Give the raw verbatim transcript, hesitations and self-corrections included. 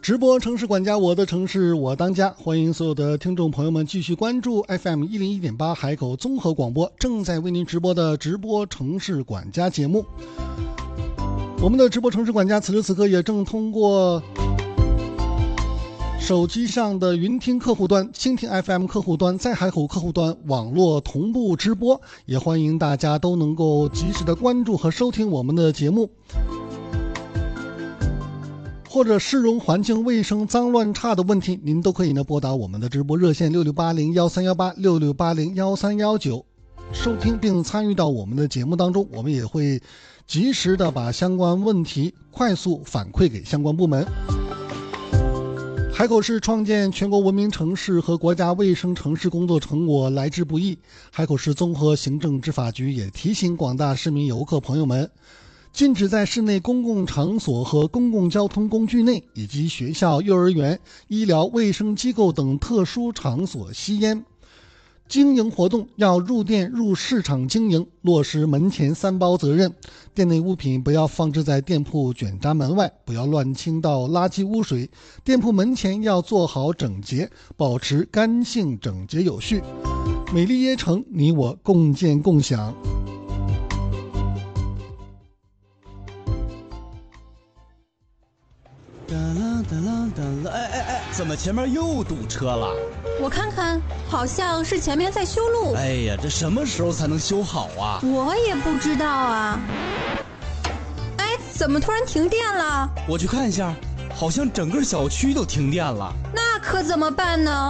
直播城市管家，我的城市我当家，欢迎所有的听众朋友们继续关注 F M 一零一点八海口综合广播正在为您直播的直播城市管家节目。我们的直播城市管家此时此刻也正通过手机上的云听客户端、蜻蜓 F M 客户端、在海口客户端网络同步直播，也欢迎大家都能够及时的关注和收听我们的节目。或者市容环境卫生脏乱差的问题，您都可以呢拨打我们的直播热线六六八零幺三幺八六六八零幺三幺九收听并参与到我们的节目当中，我们也会及时的把相关问题快速反馈给相关部门。海口市创建全国文明城市和国家卫生城市工作成果来之不易，海口市综合行政执法局也提醒广大市民游客朋友们，禁止在室内公共场所和公共交通工具内以及学校、幼儿园、医疗卫生机构等特殊场所吸烟。经营活动要入店入市场经营，落实门前三包责任。店内物品不要放置在店铺卷闸门外，不要乱倾倒垃圾污水。店铺门前要做好整洁，保持干净整洁有序。美丽耶城，你我共建共享。 哒啦哒啦哒啦！哎哎哎，怎么前面又堵车了？ 我看看，好像是前面在修路。 哎呀，这什么时候才能修好啊？ 我也不知道啊。哎，怎么突然停电了？ 我去看一下，好像整个小区都停电了。 那可怎么办呢？